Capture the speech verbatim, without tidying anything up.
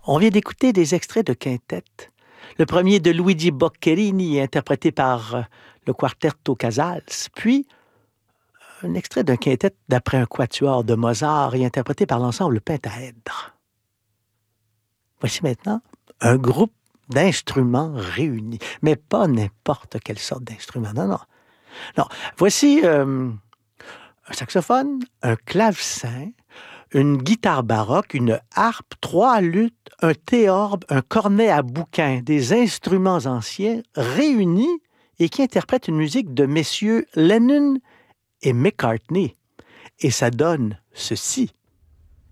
On vient d'écouter des extraits de quintettes. Le premier de Luigi Boccherini, interprété par euh, le Quartetto Casals, puis un extrait d'un quintet d'après un quatuor de Mozart et interprété par l'ensemble Pentaèdre. Voici maintenant un groupe d'instruments réunis, mais pas n'importe quelle sorte d'instrument, non, non. Non, voici euh, un saxophone, un clavecin, une guitare baroque, une harpe, trois luttes, un théorbe, un cornet à bouquin, des instruments anciens réunis et qui interprètent une musique de messieurs Lennon et McCartney. Et ça donne ceci.